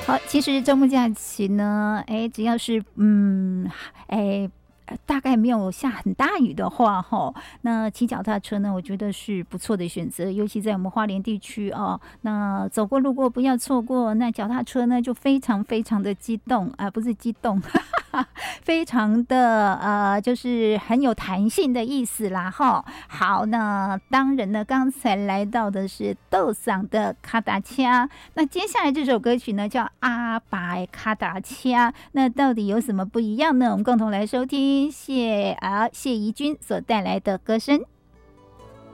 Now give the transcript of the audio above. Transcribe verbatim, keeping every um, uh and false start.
好，其实周末假期呢，哎，只要是嗯，哎。大概没有下很大雨的话，哈，那骑脚踏车呢，我觉得是不错的选择，尤其在我们花莲地区哦。那走过路过不要错过，那脚踏车呢就非常非常的激动啊、呃，不是激动，哈哈，非常的呃，就是很有弹性的意思啦，哈。好，那当然呢，刚才来到的是豆嗓的卡达恰，那接下来这首歌曲呢叫阿白卡达恰，那到底有什么不一样呢？我们共同来收听。谢啊谢怡君所带来的歌声。